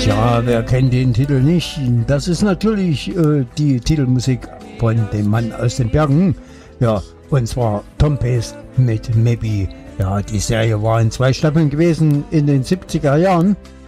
Tja, wer kennt den Titel nicht? Das ist natürlich die Titelmusik von dem Mann aus den Bergen. Ja, und zwar Tom Pace mit Maybe. Ja, die Serie war in 2 Staffeln gewesen in den 70er Jahren.